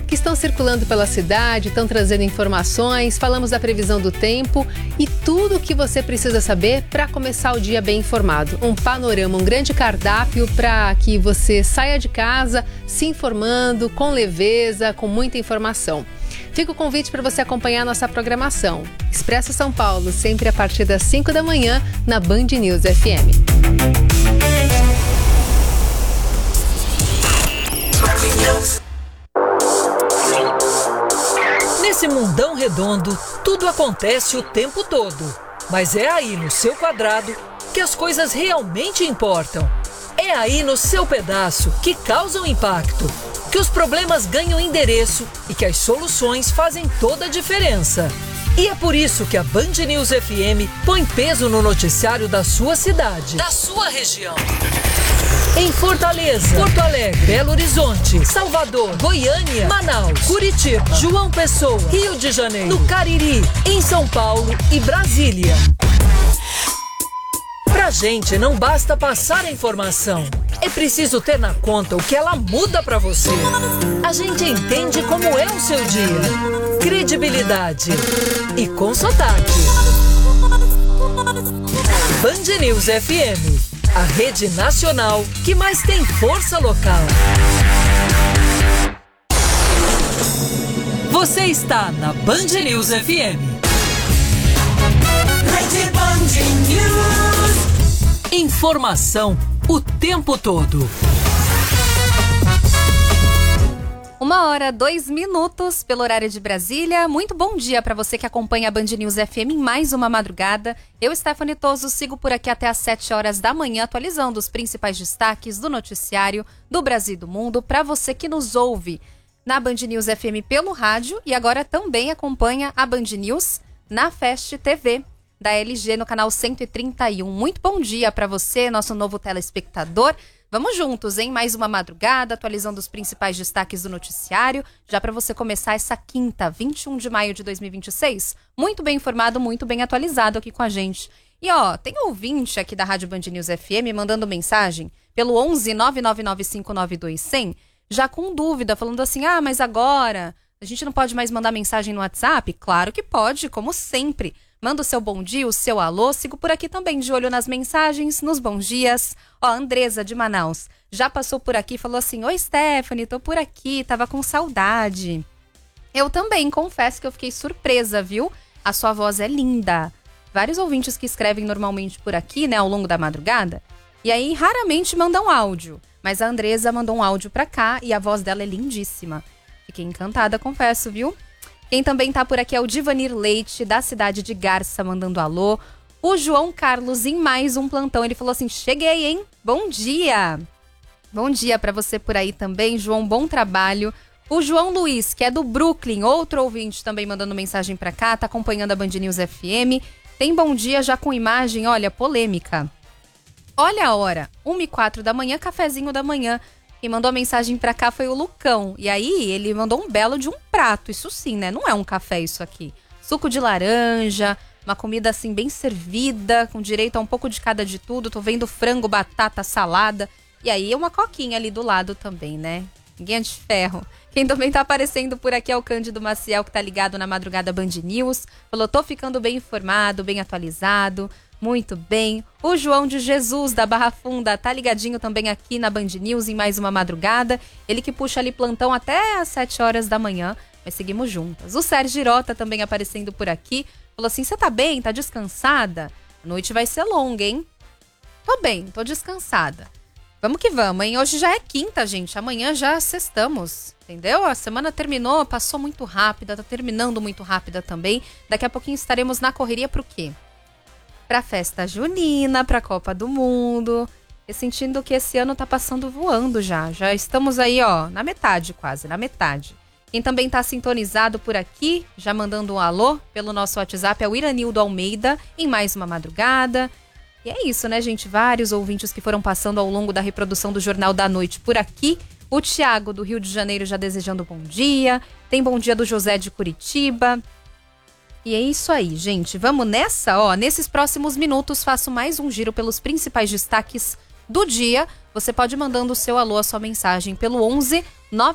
que estão circulando pela cidade, estão trazendo informações, falamos da previsão do tempo e tudo o que você precisa saber para começar o dia bem informado. Um panorama, um grande cardápio para que você saia de casa se informando com leveza, com muita informação. Fica o convite para você acompanhar a nossa programação. Expresso São Paulo, sempre a partir das 5 da manhã, na Band News FM. Nesse mundão redondo, tudo acontece o tempo todo. Mas é aí no seu quadrado que as coisas realmente importam. É aí no seu pedaço que causam impacto, que os problemas ganham endereço e que as soluções fazem toda a diferença. E é por isso que a Band News FM põe peso no noticiário da sua cidade, da sua região. Em Fortaleza, Porto Alegre, Belo Horizonte, Salvador, Goiânia, Manaus, Curitiba, João Pessoa, Rio de Janeiro, no Cariri, em São Paulo e Brasília. Pra gente não basta passar a informação, é preciso ter na conta o que ela muda pra você. A gente entende como é o seu dia. Credibilidade e com sotaque. Band News FM, a rede nacional que mais tem força local. Você está na Band News FM. Rede Band News. Informação o tempo todo. 1h02 pelo horário de Brasília. Muito bom dia para você que acompanha a Band News FM em mais uma madrugada. Eu, Stephanie Toso, sigo por aqui até às 7 horas da manhã, atualizando os principais destaques do noticiário do Brasil e do mundo para você que nos ouve na Band News FM pelo rádio e agora também acompanha a Band News na Fast TV da LG no canal 131. Muito bom dia para você, nosso novo telespectador. Vamos juntos, hein? Mais uma madrugada, atualizando os principais destaques do noticiário, já para você começar essa quinta, 21 de maio de 2026, muito bem informado, muito bem atualizado aqui com a gente. E tem ouvinte aqui da Rádio Band News FM mandando mensagem pelo 11 99959 100, já com dúvida, falando assim, mas agora a gente não pode mais mandar mensagem no WhatsApp? Claro que pode, como sempre. Manda o seu bom dia, o seu alô. Sigo por aqui também de olho nas mensagens, nos bons dias. A Andresa de Manaus já passou por aqui e falou assim, oi Stephanie, tô por aqui, tava com saudade. Eu também, confesso que eu fiquei surpresa, viu? A sua voz é linda. Vários ouvintes que escrevem normalmente por aqui, né, ao longo da madrugada, e aí raramente mandam áudio. Mas a Andresa mandou um áudio pra cá e a voz dela é lindíssima. Fiquei encantada, confesso, viu? Quem também tá por aqui é o Divanir Leite, da cidade de Garça, mandando alô. O João Carlos, em mais um plantão, ele falou assim, cheguei, hein? Bom dia! Bom dia pra você por aí também, João, bom trabalho. O João Luiz, que é do Brooklyn, outro ouvinte também mandando mensagem pra cá, tá acompanhando a Band News FM. Tem bom dia já com imagem, olha, polêmica. Olha a hora, 1h04 da manhã, cafezinho da manhã. Quem mandou a mensagem pra cá foi o Lucão. E aí, ele mandou um belo de um prato. Isso sim, né? Não é um café isso aqui. Suco de laranja, uma comida assim bem servida, com direito a um pouco de cada de tudo. Tô vendo frango, batata, salada. E aí, uma coquinha ali do lado também, né? Ninguém é de ferro. Quem também tá aparecendo por aqui é o Cândido Maciel, que tá ligado na madrugada Band News. Falou, tô ficando bem informado, bem atualizado. Muito bem. O João de Jesus, da Barra Funda, tá ligadinho também aqui na Band News em mais uma madrugada. Ele que puxa ali plantão até às 7 horas da manhã, mas seguimos juntas. O Sérgio Girota também aparecendo por aqui. Falou assim, você tá bem? Tá descansada? A noite vai ser longa, hein? Tô bem, tô descansada. Vamos que vamos, hein? Hoje já é quinta, gente. Amanhã já sextamos, entendeu? A semana terminou, passou muito rápida, tá terminando muito rápida também. Daqui a pouquinho estaremos na correria pro quê? Pra festa junina, pra Copa do Mundo. E sentindo que esse ano tá passando voando já. Já estamos aí, na metade quase, na metade. Quem também tá sintonizado por aqui, já mandando um alô pelo nosso WhatsApp, é o Iranildo Almeida, em mais uma madrugada. E é isso, né, gente? Vários ouvintes que foram passando ao longo da reprodução do Jornal da Noite por aqui. O Tiago, do Rio de Janeiro, já desejando bom dia. Tem bom dia do José de Curitiba. E é isso aí, gente. Vamos nessa, nesses próximos minutos faço mais um giro pelos principais destaques do dia. Você pode ir mandando o seu alô, a sua mensagem pelo 11